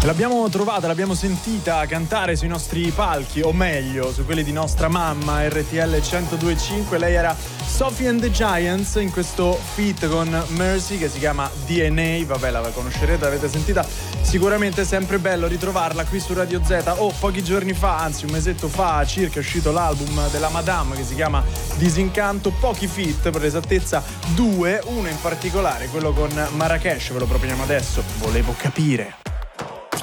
L'abbiamo trovata, l'abbiamo sentita cantare sui nostri palchi, o meglio, su quelli di nostra mamma, RTL 102.5. Lei era Sophie and the Giants in questo feat con Mercy che si chiama DNA. Vabbè, la conoscerete, l'avete sentita sicuramente. È sempre bello ritrovarla qui su Radio Z. Pochi giorni fa, anzi un mesetto fa circa, è uscito l'album della Madame che si chiama Disincanto. Pochi feat, per l'esattezza 2, uno in particolare, quello con Marrakesh, ve lo proponiamo adesso. Volevo capire.